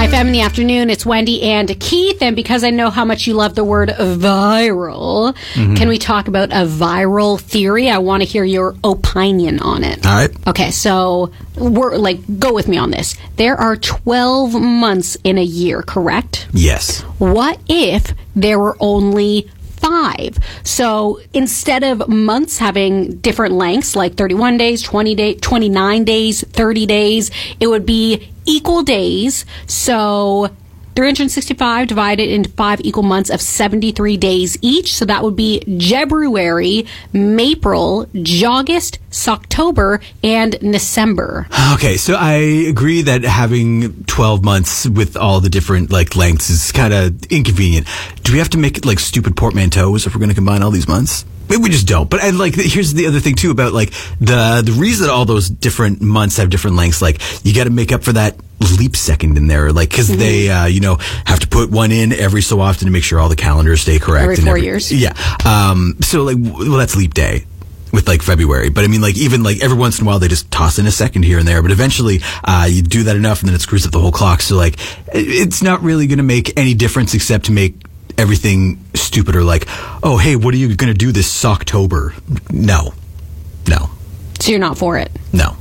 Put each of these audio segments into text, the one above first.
MyFM in the afternoon. It's Wendy and Keith. And because I know how much you love the word viral, can we talk about a viral theory? I want to hear your opinion on it. All right. Okay, so go with me on this. There are 12 months in a year, correct? Yes. What if there were only 5? So instead of months having different lengths, like 31 days, 29 days, 30 days, it would be equal days. So 365 divided into 5 equal months of 73 days each. So that would be Jebruary, Mapril, August, October, and December. Okay, so I agree that having 12 months with all the different lengths is kind of inconvenient. Do we have to make it stupid portmanteaus if we're going to combine all these months? Maybe we just don't. But here's the other thing too about the reason all those different months have different lengths. You got to make up for that leap second in there, because they have to put one in every so often to make sure all the calendars stay correct. Every 4 years. Yeah. So that's leap day with February. But I mean, even every once in a while they just toss in a second here and there. But eventually you do that enough and then it screws up the whole clock. So it's not really going to make any difference except to make everything stupider. Oh, hey, what are you going to do this October? No. So you're not for it? No.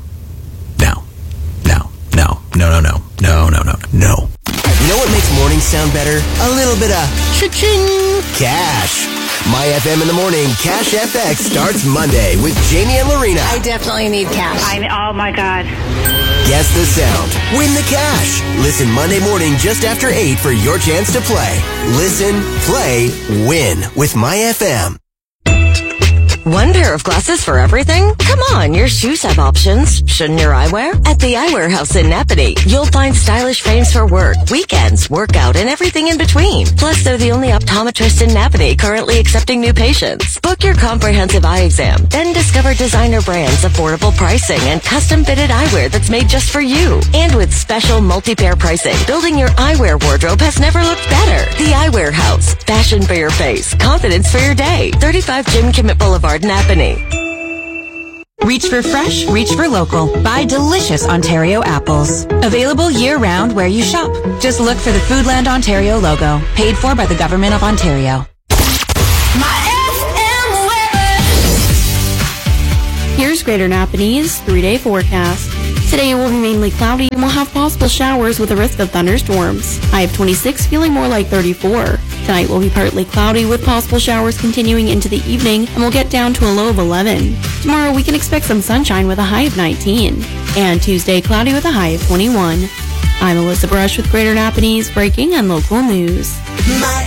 You know what makes mornings sound better? A little bit of cha-ching cash. My FM in the morning, Cash FX starts Monday with Jamie and Lorena. I definitely need cash. Oh my God. Guess the sound. Win the cash. Listen Monday morning just after 8 for your chance to play. Listen, play, win with My FM. One pair of glasses for everything? Come on, your shoes have options. Shouldn't your eyewear? At the Eyewear House in Napanee, you'll find stylish frames for work, weekends, workout, and everything in between. Plus, they're the only optometrist in Napanee currently accepting new patients. Book your comprehensive eye exam, then discover designer brands, affordable pricing, and custom-fitted eyewear that's made just for you. And with special multi-pair pricing, building your eyewear wardrobe has never looked better. The Eyewear House. Fashion for your face. Confidence for your day. 35 Jim Kimmett Boulevard, Napanee. Reach for fresh, reach for local. Buy delicious Ontario apples. Available year-round where you shop. Just look for the Foodland Ontario logo. Paid for by the Government of Ontario. Here's Greater Napanee's 3-day forecast. Today it will be mainly cloudy and we'll have possible showers with a risk of thunderstorms. High of 26, feeling more like 34. Tonight will be partly cloudy with possible showers continuing into the evening and we'll get down to a low of 11. Tomorrow we can expect some sunshine with a high of 19. And Tuesday cloudy with a high of 21. I'm Alyssa Brush with Greater Napanee's breaking and local news.